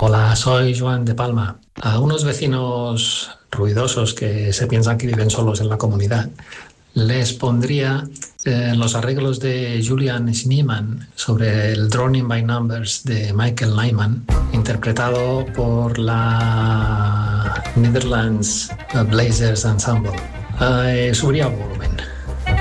Hola, soy Joan de Palma. A unos vecinos ruidosos que se piensan que viven solos en la comunidad, les pondría los arreglos de Julian Schneemann sobre el Drowning by Numbers de Michael Nyman, interpretado por la Netherlands Blazers Ensemble. Subiría el volumen.